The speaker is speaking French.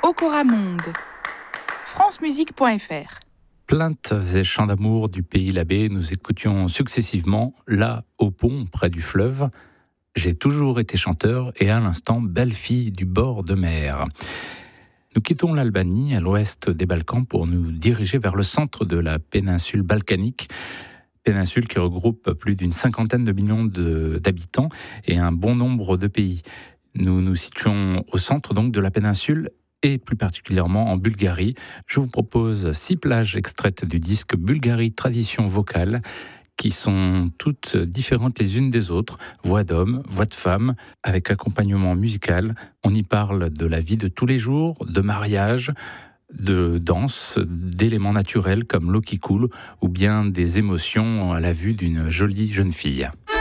Okoramonde, francemusique.fr. Plaintes et chants d'amour du pays Labbé, nous écoutions successivement Là, au pont, près du fleuve. J'ai toujours été chanteur et à l'instant, belle fille du bord de mer. Nous quittons l'Albanie, à l'ouest des Balkans, pour nous diriger vers le centre de la péninsule balkanique. Péninsule qui regroupe plus d'une 50aine de millions d'habitants et un bon nombre de pays. Nous nous situons au centre donc de la péninsule et plus particulièrement en Bulgarie. Je vous propose 6 plages extraites du disque Bulgarie Tradition Vocale qui sont toutes différentes les unes des autres, voix d'hommes, voix de femmes, avec accompagnement musical. On y parle de la vie de tous les jours, de mariage, de danse, d'éléments naturels comme l'eau qui coule ou bien des émotions à la vue d'une jolie jeune fille.